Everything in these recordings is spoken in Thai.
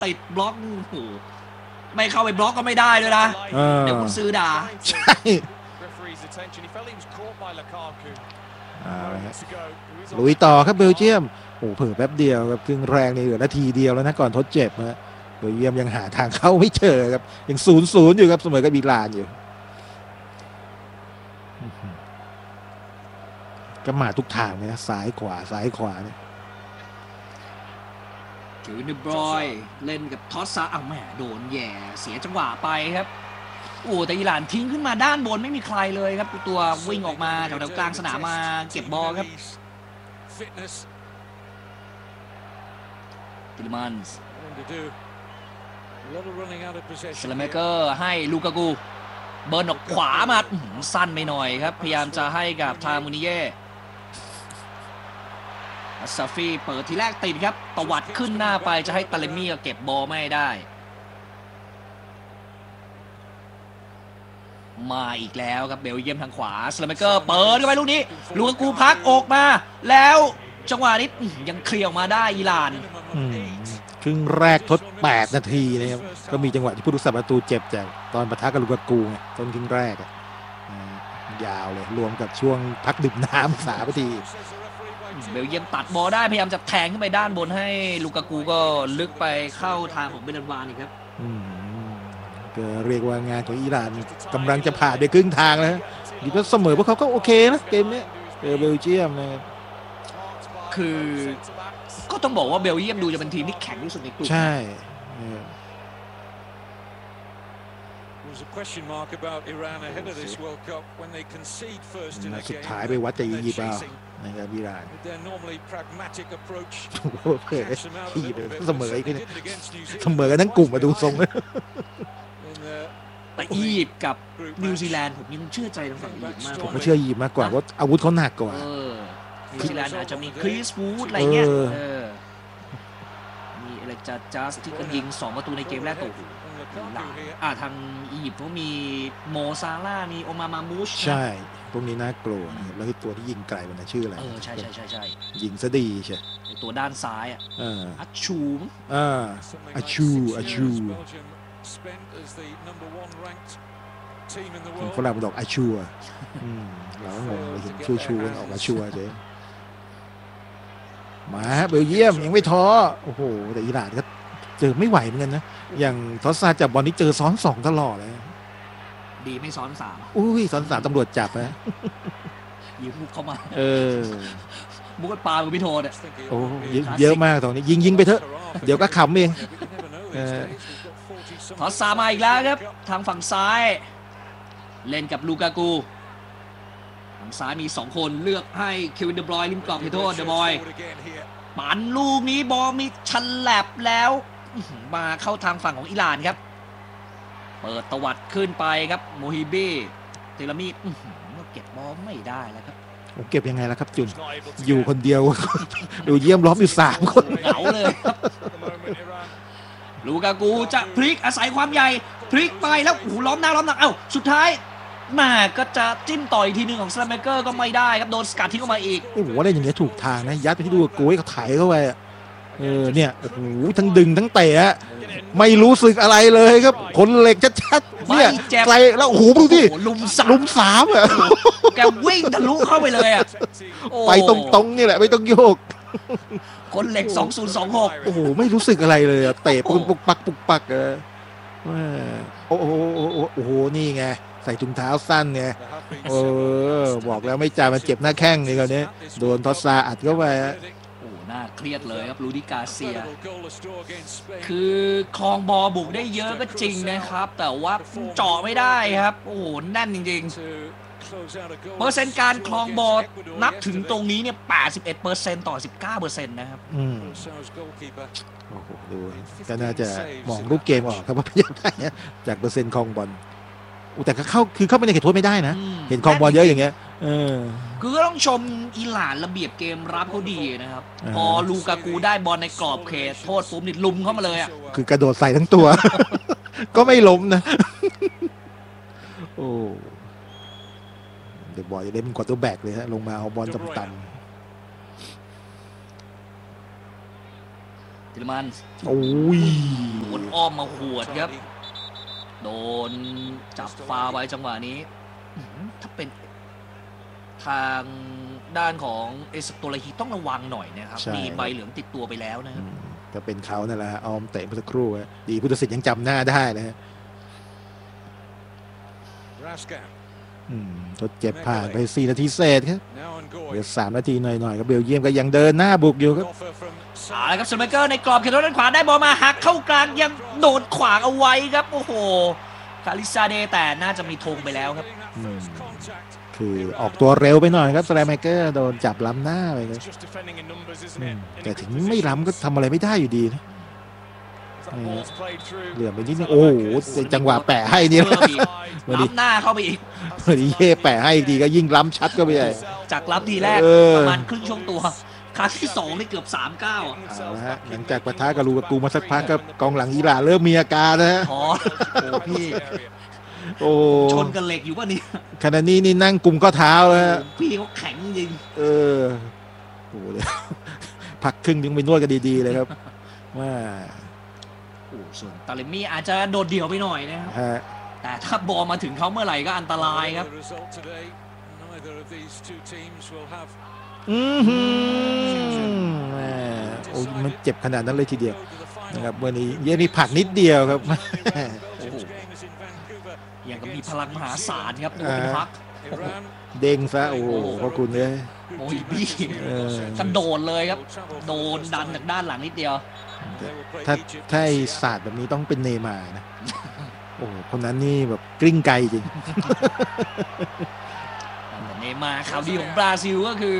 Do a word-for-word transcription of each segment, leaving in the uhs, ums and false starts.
ติดบล็อกโอ้โหไม่เข้าไปบล็อกก็ไม่ได้ด้วยนะเดี๋ยวคุณซื้อด่าใช่ลุยต่อครับเบลเยียมโอ้เผื่อแป๊บเดียวครับครึ่งแรงนี่เหลือนาทีเดียวแล้วนะก่อนทดเจ็บนะเบลเยียมยังหาทางเข้าไม่เจอครับยังศูนย์ศูนย์อยู่ครับเสมอกับอิหร่านอยู่ก็มาทุกทางเลยนะซ้ายขวาซ้ายขวาเนี่ยเคิวนิบรอยเล่นกับทอสซาอ้าวแหมโดนแย่เสียจังหวะไปครับโอ้แต่อิหร่านทิ้งขึ้นมาด้านบนไม่มีใครเลยครับตัววิ่งออกมาแถวๆกลางสนามมาเก็บบอลครับติลมันส์เซเลเมเกอร์ให้ลูกากูเบิร์นออกขวามาสั้นไปหน่อยครับพยายามจะให้กับทามูนิเย่ซาฟีเปิดทีแรกติดครับตวัดขึ้นหน้าไปจะให้ตาเลมี่เก็บบอลไม่ได้มาอีกแล้วครับเบลเยียมทางขวาสแลมเมเกอร์เปิดเข้าไปลูกนี้ลูกากูพักออกมาแล้วจังหวะนี้ยังเคลียร์ออกมาได้อิหร่านครึ่งแรกทดแปดนาทีนะครับก็มีจังหวะที่ผู้รักษาประตูเจ็บจากตอนปะทะกับลูกากูไงต้นครึ่งแรกยาวเลยรวมกับช่วงพักดื่มน้ำสามนาทีเบลเยียมตัดบอลได้พยายามจะแทงขึ้นไปด้านบนให้ลูกากูก็ลึกไปเข้าทางของเบนันวานอีกครับก็เรียกว่างานของอิหร่านกำลังจะผ่านไปครึ่งทางแล้วดีว่าเสมอพวกเขาก็โอเคนะเกมนี้เบลเยียมนะคือก็ต้องบอกว่าเบลเยียมดูจะเป็นทีมที่แข็งที่สุดในกลุ่มใช่สุดท้ายไปวัดจากอียิปต์เอานะครับอิหร่านเพื่ออียิปต์เสมออีกทีเสมอกันทั้งกลุ่มมาดูทรงแต่อียิปต์กับนิวซีแลนด์ผมยังเชื่อใจทางฝั่งอียิปต์มากผมก็เชื่ออียิปต์มากกว่าว่าอาวุธเขาหนักกว่านิวซีแลนด์อาจจะมีคริสวูดอะไรเงี้ยมีอะไรจัดจัสที่ก็ยิงสองประตูในเกมแรกตัวอ่าทางอียิปต์เขามีโมซาล่ามีโอมามามูชใช่พวกนี้น่ากลัวแล้วตัวที่ยิงไกลมันนะชื่ออะไรเออใช่ใช่ใช่ใช่ยิงซะดีใช่ตัวด้านซ้ายอ่ะอัชชูอ่าอัชชูอัชชูฝรั่งบอกอัชชูอ่ะเรางงเลยเห็นชูชูออกมาชัวเจ๊มาเบลเยียมยังไม่ท้อโอ้โหแต่อิหร่านก็เจอไม่ไหวเหมือนกันนะอย่างทอสซาจับบอลนี้เจอซ้อนสองตลอดเลยดีไม่ซ้อนสามอุ้ยซ้อนสามตำรวจจับนะยิงมุกเข้ามาเออมุกปลาคือพี่โทเนี่ยโอ้เยอะมากตรงนี้ยิงยิงไปเถอะเดี๋ยวก็ขำเองทอสซามาอีกแล้วครับทางฝั่งซ้ายเล่นกับลูกากูทางซ้ายมีสองคนเลือกให้เควินเดบรอยน์ริมกรอบขอโทษเดบรอยน์ปั่นลูกนี้บอลมีชันแลบแล้วมาเข้าทางฝั่งของอิหร่านครับเปิดตวัดขึ้นไปครับโมฮิบีเทลามีเก็บบอลไม่ได้แล้วครับผมเก็บยังไงล่ะครับจุนอยู่คนเดียวดูเยี่ยมล้อมอยู่สามคนเหงาเลยครับลูกากูจะพลิกอาศัยความใหญ่พลิกไปแล้วโอ้โหล้อมหน้าล้อมหลังเอ้าสุดท้ายมาก็จะจิ้มต่อยทีนึงของสแลมเมเกอร์ก็ไม่ได้ครับโดนสกัดทิ้งออกมาอีกโอ้โหว่าเล่นอย่างนี้ถูกทางนะยัดไปที่ลูกากูให้เขาถ่ายเข้าไปเออเนี่ยโอ้โหทั้งดึงทั้งเตะไม่รู้สึกอะไรเลยครับขนเหล็กชัดๆเนี่ยไกลแล้วโอ้โหดูดิลุมสามลุมสามอ่ะแกวิ่งทะลุเข้าไปเลยอ่ะไปตรงๆนี่แหละไม่ต้องโยกคนเหล็กสองศูนย์สองหกโอ้โหไม่รู้สึกอะไรเลยเตะปุกปุกปักปุกปักเออโอ้โหโอ้โหนี่ไงใส่ถุงเท้าสั้นไงเออบอกแล้วไม่จ่ายมันเจ็บหน้าแข้งนี่คราวนี้โดนทอสซาอัดเข้าไปโอ้น่าเครียดเลยครับลูดิกาเซียคือคลองบอลบุกได้เยอะก็จริงนะครับแต่ว่าเจาะไม่ได้ครับโอ้โหแน่นจริงๆเปอร์เซ็นต์การคลองบอลนับถึงตรงนี้เนี่ย แปดสิบเอ็ดเปอร์เซ็นต์ ต่อ สิบเก้าเปอร์เซ็นต์ นะครับอืมโอ้โหดูก็น่าจะมองรูปเกมออกครับว่าเป็นยังไงจากเปอร์เซ็นต์คลองบอลแต่เข้าคือเข้าไปในเขตโทษไม่ได้นะเห็นคลองบอลเยอะอย่างเงี้ยเออคือต้องชมอิหร่านระเบียบเกมรับเขาดีนะครับพอลูกากูได้บอลในกรอบเขตโทษปุ๊บนี่ลุมเข้ามาเลยอ่ะคือกระโดดใส่ทั้งตัวก็ไม่ล้มนะโอ้เดี๋ยวบอลจะเล่นเป็นควอเตอร์แบ็กเลยฮะลงมาเอาบอลต่ำๆทิลมันโอ้ยโดนอ้อมมาหวดครับโดนจับฟาวไว้จังหวะนี้ถ้าเป็นทางด้านของเอสโตลาฮีต้องระวังหน่อยนะครับมีใบเหลืองติดตัวไปแล้วนะครับก็เป็นเขานั่นแหละออมเตะเมื่อสักครู่ดีพุทธศิษย์ยังจำหน้าได้นะฮะทดเจ็บผ่านไปสี่นาทีเศษครับเหลือสามนาทีหน่อยๆครับเบลเยียมก็ยังเดินหน้าบุกอยู่ครับเอาละครับสเมเกอร์ในกรอบเขตโทษด้านขวาได้บอลมาหักเข้ากลางยังโดนขวางเอาไว้ครับโอ้โหคาริซาเดแต่น่าจะมีธงไปแล้วครับคือออกตัวเร็วไปหน่อยครับสแลมเมเกอร์โดนจับล้ำหน้าไปครับแต่ถึงไม่ล้ำก็ทำอะไรไม่ได้อยู่ดีนะเหลื่อมไปนิดนึงโอ้โหจังหวะแปะให้เนี่ยล้ำหน้าเข้าไปอีกวันนี้เย่แปะให้อีกทีก็ยิ่งล้ำชัดก็ไปใหญ่จากล้ำทีแรกประมาณครึ่งช่วงตัวครั้งที่สองนี่เกือบสามเก้าอ่ะฮะหลังจากปะทะกับลูกากูมาสักพักก็กองหลังอิหร่านเริ่มมีอาการนะฮะอ๋อพี่โอ้ชนกันเหล็กอยู่ป่ะนี่ขณะนี้นี่นั่งกุมข้อเท้าแล้วพี่เขาแข็งจริงเออโอ้เลยพักครึ่งนึงไปนวดกันดีๆเลยครับว่าโอ้ส่วนตาเลมี่อาจจะโดดเดี่ยวไปหน่อยนะครับแต่ถ้าบอลมาถึงเขาเมื่อไหร่ก็อันตรายครับอืมโอ้มันเจ็บขนาดนั้นเลยทีเดียวนะครับวันนี้เยนี่ผักนิดเดียวครับอย่างกับมีพลังมหาศาลครับดูเป็นพักเด้งซะโอ้โหพระคุณเลยโอ้ยบี้กระโดดเลยครับโดนดันจากด้านหลังนิดเดียวถ้าถ้าศาสตร์แบบนี้ต้องเป็นเนม่าร์นะโอ้คนนั้นนี่แบบกลิ้งไกลจริงเนม่าร์ข่าวดีของบราซิลก็คือ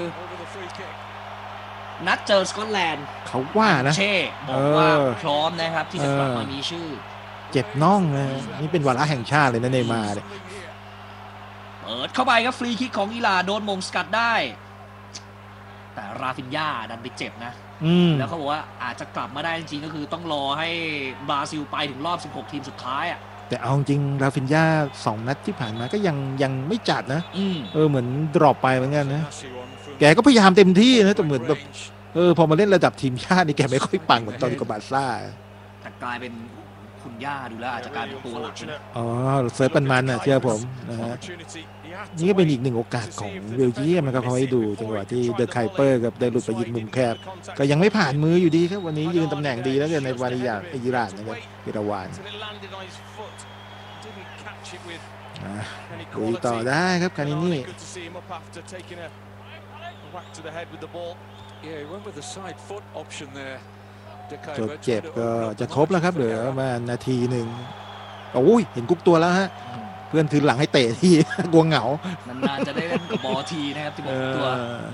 นัดเจอสกอตแลนด์เขาว่านะเช่บอกว่าพร้อมนะครับที่จะกลับมามีชื่อเจ็บน่องนะนี่เป็นวาระแห่งชาติเลยนะเนม่าร์เนี่ยเปิดเข้าไปครับฟรีคิกของอิหร่านโดนมงสกัดได้แต่ราฟินญ่าดันไปเจ็บนะแล้วเขาบอกว่าอาจจะกลับมาได้จริงๆก็คือต้องรอให้บราซิลไปถึงรอบสิบหกทีมสุดท้ายอ่ะแต่เอาจริงราฟินญ่าสองนัดที่ผ่านมาก็ยังยังไม่จัดนะเออเหมือนดรอปไปเหมือนกันนะแกก็พยายามเต็มที่นะแต่เหมือนแบบเออพอมาเล่นระดับทีมชาตินี่แกไม่ค่อยปังเหมือนตอนกับบาร์ซ่าแต่กลายเป็นคุณย่าดูแล้วอาจจะกลายเป็นตัวหลักอ๋อเซิร์ฟปันมันอ่ะเชื่อผมนะฮะนี่ก็เป็นอีกหนึ่งโอกาสของเบลเยียมนะครับเขาให้ดูจังหวะที่เดอะไคเปอร์กับได้หลุดไปยิงมุมแคบก็ยังไม่ผ่านมืออยู่ดีครับวันนี้ยืนตำแหน่งดีแล้วกันในวาริยาอิหร่านนะครับอิราวานดูต่อได้ครับคานินี่จบเจ็บก็จะทบแล้วครับเหลือมานาทีหนึ่งโอ้ยเห็นกุ๊กตัวแล้วฮะเพื่อนถือหลังให้เตะที่กลัวเหงานานๆจะได้เล่นกับบอลทีนะครับที่บอกตัว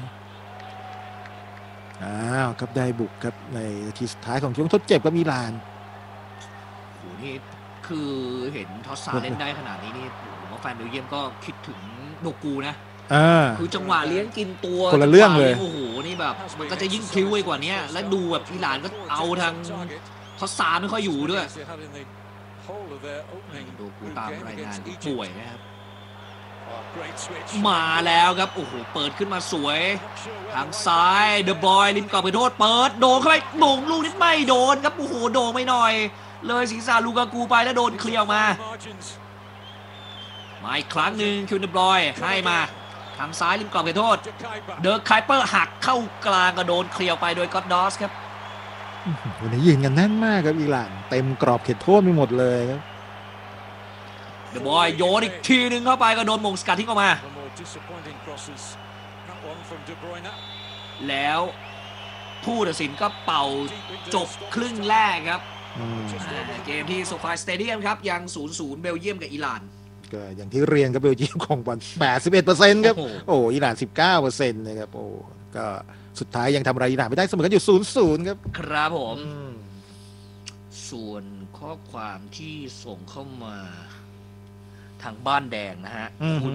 อ้าวครับได้บุกครับในนาทีสุดท้ายของช่วงทดเจ็บกับมิลานโหนี่คือเห็นทอสซาเล่นได้ขนาดนี้นี่ผมว่าแฟนเบลเยียมก็คิดถึงโดกูนะคือจังหวะเลี้ยงกินตัวคนละเรื่องเลยโอ้โหนี่แบบมันก็จะยิ่งพลิ้วกว่านี้และดูแบบอิหร่านก็เอาทางทอสซาไม่ค่อยอยู่ด้วยดูกูตามรายงานป่วยนะครับมาแล้วครับโอ้โหเปิดขึ้นมาสวยทางซ้ายเดอะบอยริมกรอบไปโทษเปิดโดนเข้าไปโด่งลูกนิดไม่โดนครับโอ้โหโด่งไม่หน่อยเลยศีรษะลูกากูไปแล้วโดนเคลียร์มามาอีกครั้งหนึ่งคิวเดอะบอยให้มาทางซ้ายริมกรอบไปโทษเดอะไคเปอร์หักเข้ากลางก็โดนเคลียร์ไปโดยก็อดดอสครับวันนี้ยืนกันแน่นมากครับอิหร่านเต็มกรอบเขตโทษไปหมดเลยครับเดอะบอยโยนอีกทีนึงเข้าไปก็โดนมงสกัดทิ้งออกมาแล้วผู้ตัดสินก็เป่าจบครึ่งแรกครับเกมที่โซฟาสเตเดียมครับยัง ศูนย์ศูนย์ เบลเยียมกับอิหร่านก็อย่างที่เรียนกับเบลเยียมของบอล แปดสิบเอ็ดเปอร์เซ็นต์ ครับโอ้อิหร่าน สิบเก้าเปอร์เซ็นต์ นะครับโอ้ก็สุดท้ายยังทำอะไรอิหร่านไม่ได้เสมอกันอยู่ ศูนย์ ศูนย์ ครับครับผมส่วนข้อความที่ส่งเข้ามาทางบ้านแดงนะฮะคุณ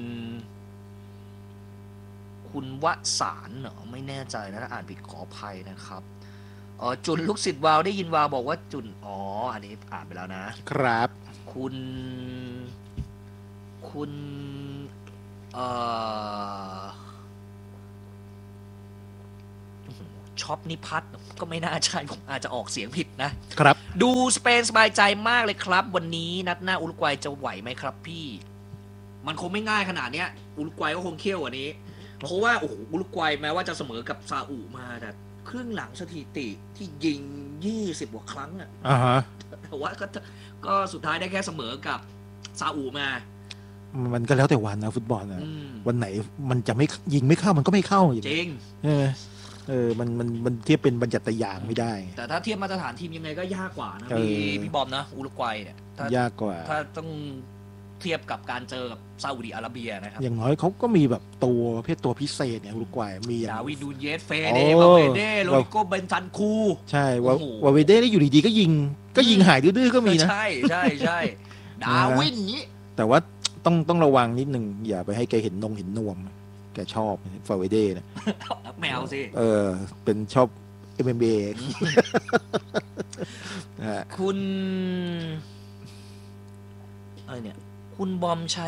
คุณวสารเหรอไม่แน่ใจนะอ่านผิดขออภัยนะครับอ๋อจุนลูกศิษย์วาวได้ยินวาวบอกว่าจุนอ๋ออันนี้อ่านไปแล้วนะครับคุณคุณเอ่อช็อปนิพัฒน์ก็ไม่น่าใช่ผมอาจจะออกเสียงผิดนะครับ ดูสเปนสบายใจมากเลยครับ วันนี้นัดหน้าอุรุกวัยจะไหวไหมครับพี่ มันคงไม่ง่ายขนาดเนี้ยอุรุกวัยก็คงเขี้ยวกว่านี้ เพราะว่าโอ้โหอุรุกวัยแม้ว่าจะเสมอกับซาอุมาแต่ครึ่งหลังสถิติที่ยิงยี่สิบกว่าครั้งอ่ะอ่าฮะแต่ว่าก็ก็สุดท้ายได้แค่เสมอกับซาอุมามันก็แล้วแต่วันนะฟุตบอลนะอืมวันไหนมันจะไม่ยิงไม่เข้ามันก็ไม่เข้าอย่างจริงเออเออมันมันมันเทียบเป็นบรรยัตยางไม่ได้แต่ถ้าเทียบมาตรฐานทีมยังไงก็ยากกว่านะเออพี่พี่บอมนะอุรุกวัยเนี่ยถ้ายากกว่าถ้าต้องเทียบกับการเจอกับซาอุดิอาระเบียนะครับอย่างน้อยเขาก็มีแบบตัวประเพศตัวพิเศษเนี่ยอุรุกวัยมีอย่างดาวิดดูนเยสเฟโอ้เดบาเวเดโรดิโกเบนซันคูใช่ว่าโอ้โหวาเวเด้ได้อยู่ดีๆก็ยิงก็ยิงหายดื้อๆก็มีนะใช่ใช่ใช่ดาวินนี้แต่ว่าต้องต้องระวังนิดนึงอย่าไปให้แกเห็นนงเห็นนวม แกชอบฟาเวเด้นะแมวสิเออ เป็นชอบ เอ็ม เอ็ม เอ นะฮะคุณอะไรเนี่ย คุณบอมใช้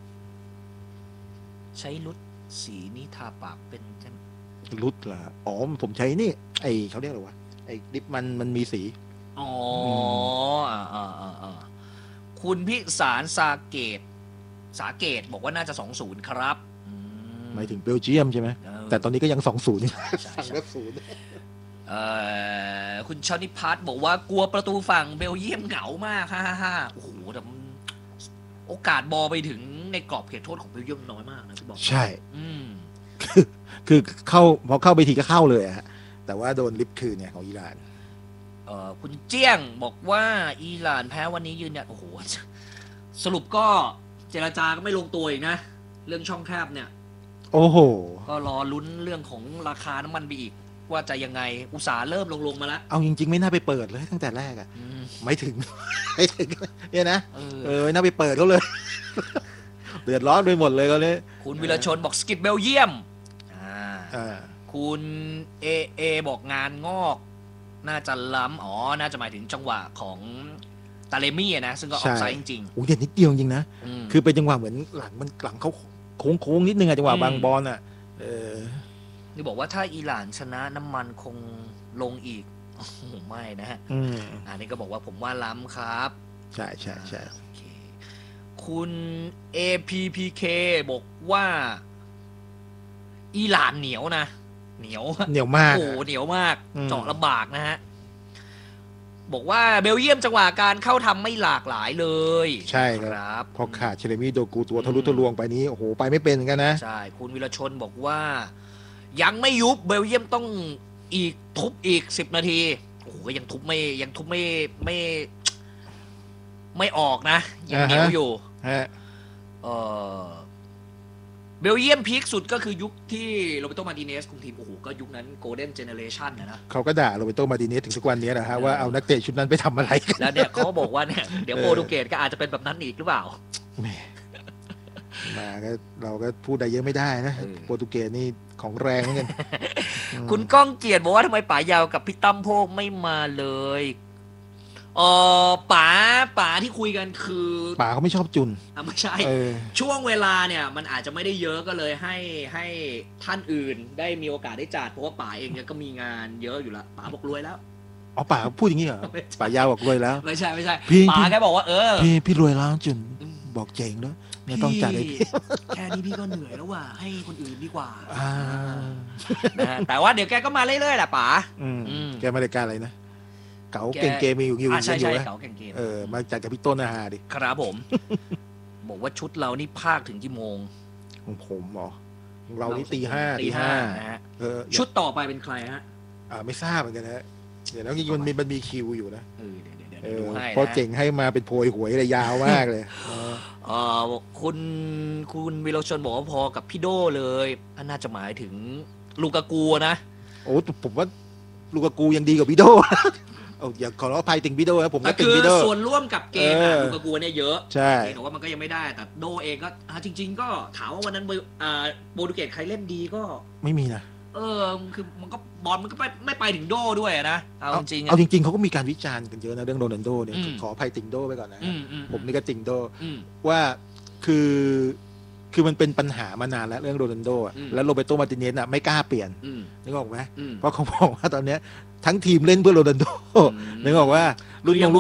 ใช้ลุดสีนี้ทาปากเป็นใช่ไหมรุดเหรออ๋อผมใช้นี่ ไอเขาเรียกอะไรวะไอลิปมันมันมีสีอ๋ออ่าอ่าอ่าอ่าคุณพิสารสาเกต สาเกตบอกว่าน่าจะสองศูนย์ครับอืมหมายถึงเบลเยียมใช่ไหมเออแต่ตอนนี้ก็ยังสองศูนย์ใช่สั่งใช่แล้วศูนย์เอ่อคุณชนิพัฒน์บอกว่ากลัวประตูฝั่งเบลเยียมเหงามากฮ่าฮ่าฮ่าโอ้โหแต่มันโอกาสบอลไปถึงในกรอบเขตโทษของเบลเยียมน้อยมากนะพี่บอกใช่อืมคือเข้าพอเข้าไปทีก็เข้าเลยอะฮะแต่ว่าโดนลิฟต์คืนเนี่ยของอิหร่านเอ่อคุณเจี้ยงบอกว่าอิหร่านแพ้วันนี้ยืนยันโอ้โหสรุปก็เจรจาก็ไม่ลงตัวอีกนะ เรื่องช่องแคบเนี่ยโอ้โหก็รอลุ้นเรื่องของราคาน้ำมันไปอีก ว่าจะยังไงอุตสาห์เริ่มลงลงมาแล้วเอาจริงๆ ไม่น่าไปเปิดเลยตั้งแต่แรกอะอืมไม่ถึง ไม่ถึงเนี่ยนะเออเออไม่น่าไปเปิดเขาเลย เดือดร้อนไปหมดเลยเขาเนี่ยคุณวิรชนบอกสกิดเบลเยียมอ่าอ่าคุณเอเอบอกงานงอก น่าจะล้ำอ๋อ น่าจะหมายถึงจังหวะของตาเลมี่อะนะ ซึ่งก็ออฟไซด์จริงโอ้ยเด็ดนิดเดียวจริงๆนะๆอืมคือเป็นจังหวะเหมือนหลังมันหลังเขาโค้งๆนิดนึงอะจังหวะอืมบางบอลอะเออนี่บอกว่าถ้าอิหร่านชนะน้ำมันคงลงอีกโอ้โหไม่นะฮะอืมอันนี้ก็บอกว่าผมว่าล้ำครับใช่ใช่ใช่โอเคคุณ เอ พี พี เค บอกว่าอิหร่านเหนียวนะ เหนียวเหนียวมากโอ้อะโหเหนียวมากอืมเจาะลำบากนะฮะ บอกว่าเบลเยียมจังหวะการเข้าทำไม่หลากหลายเลยใช่คครับ รับพอขาดเชเลมี่โดกูตัวทะลุทะลวงไปนี้โอ้โหไปไม่เป็นเหมือนกันนะใช่ คุณวิรชนบอกว่า ยังไม่ยุบเบลเยียมต้องอีกทุบอีกสิบนาที โอ้โหก็ยังทุบไม่ยังทุบไม่ไม่ ไม่ออกนะ ยังเหนียวอยู่ฮะเออเบลเยียมพีคสุดก็คือยุคที่โรเบโตมาร์ติเนสคุมทีม โอ้โห ก็ยุคนั้นโกลเด้นเจเนเรชันนะนะเขาก็ด่าโรเบโตมาร์ติเนสถึงทุกวันนี้นะฮะว่าเอานักเตะชุดนั้นไปทำอะไรกันแล้วเนี่ยเขาบอกว่าเนี่ย เดี๋ยวเออโปรตุเกสก็อาจจะเป็นแบบนั้นอีกหรือเปล่าแหมมาก็เราก็พูดได้เยอะไม่ได้นะเออโปรตุเกสนี่ของแรงเหมือนกันอืมคุณก้องเกียรติบอกว่าทำไมป๋ายาวกับพี่ตั้มโพกไม่มาเลยเออป๋าป๋าที่คุยกันคือป่าเขาไม่ชอบจุนอ่ะไม่ใช่เออช่วงเวลาเนี่ยมันอาจจะไม่ได้เยอะก็เลยให้ให้ท่านอื่นได้มีโอกาสได้จัดเพราะว่าป๋าเองเนี่ยก็มีงานเยอะอยู่แล้วป๋าบอกรวยแล้วอ๋อป่าพูดอย่างนี้เหรอไม่ใช่ป่ายาวบอกรวยแล้วไม่ใช่ไม่ใช่พี่ป๋าพี่แกบอกว่าเออพี่พี่รวยแล้วจุนอืมบอกเจ๋งด้วยไม่ต้องจัดให้พี่แค่นี้พี่ก็เหนื่อยแล้วว่ะให้คนอื่นดีกว่าอ่านะฮะแต่ว่าเดี๋ยวแกก็มาเรื่อยๆแหละป๋าอืมอืมแกมารายการอะไรนะ เก๋าแกเก่งเกมมีอยู่อยู่อ่าใช่อยู่ใช่นะเก๋าเก่งเกมเออมาจัดกับพี่ต้นอาหาดิครับผม บอกว่าชุดเรานี่ภาคถึงกี่โมงของผมเหรอของเรานี่ตีห้าตีตีห้าห้านะฮะเออชุดต่อไปเป็นใครฮะอ่าไม่ทราบเหมือนกันนะเดี๋ยวแล้วจริงๆมันมีมันมีคิวอยู่นะเออเดี๋ยวเดี๋ยวเดี๋ยวเอดูอให้เพราะนะเจ๋งให้มาเป็นโพยหวยเลยยาวมากเลยเออเออคุณคุณวิโรชนบอกว่าพอกับพี่โดเลยอันน่าจะหมายถึงลูกากูนะโอ้ผมว่าลูกากูยังดีกว่าพี่โด เอาอย่าขอร้องอภัยติงพี่โดนะผมแต่ก็ติงคือพี่โดส่วนร่วมกับเกมอะเออลูกากูเนี่ยเยอะใช่แต่ว่ามันก็ยังไม่ได้แต่โดเองก็อ่ะจริง ๆ ก็ถามว่าวันนั้นเบอร์อ่าโปรตุเกสใครเล่นดีก็ไม่มีนะเออคือมันก็บอลมันก็ไม่ไม่ไปถึงโดด้วยนะเอาจริงๆเอาอะจริงๆเขาก็มีการวิจารณ์กันเยอะนะเรื่องโรนัลโดเนี่ยอืมขออภัยติงโดไปก่อนนะอืมอืมผมนี่ก็ติงโดอืมว่าคือคือมันเป็นปัญหามานานแล้วเรื่องโรนัลโดอะอืมแล้วโรเบโตมาร์ติเนสอ่ะไม่กล้าเปลี่ยนอืมนึกออกไหมอืมเพราะเขาบอกว่าตอนเนี้ยทั้งทีมเล่นเพื่อโรนัลโดอืมนึกออกว่าคือยัง